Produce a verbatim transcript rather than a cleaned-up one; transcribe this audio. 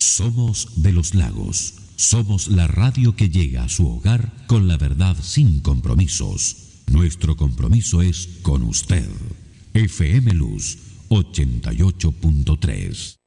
Somos de los Lagos. Somos la radio que llega a su hogar con la verdad sin compromisos. Nuestro compromiso es con usted. F M Luz ochenta y ocho punto tres.